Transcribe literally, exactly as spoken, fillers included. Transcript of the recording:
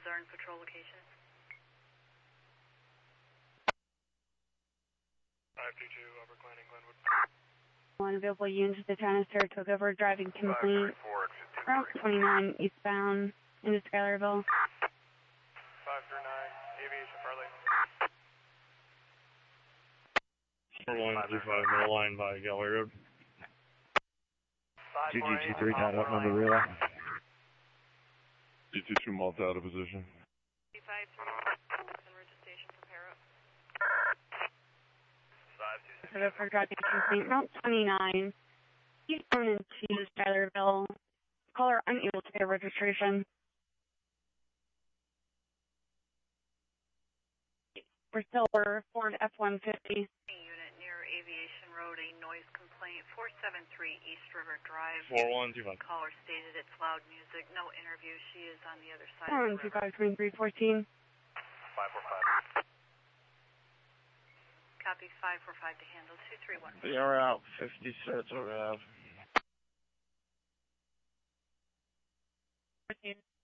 are in patrol location. five two two, Upper Glen and Glenwood. One available unit to town of Saratoga for driving complaint. Route twenty-nine eastbound into Schuylerville. five three nine, Aviation Farley. one two five, middle line by Galway Road. G G G three, down up number relay. G two two, Malta out of position. G five three, River Station, prepare up. Saratoga for driving complaint. Route twenty-nine eastbound into Schuylerville. Caller unable to get registration. For Silver, Ford F one fifty. Unit near Aviation Road, a noise complaint, four seven three East River Drive. four one two five. Caller stated it's loud music, no interview. She is on the other side one of the two river. five twenty-three fourteen. five four five. Copy five four five to handle two three one. You're out, fifty Saratoga Ave. fourteen.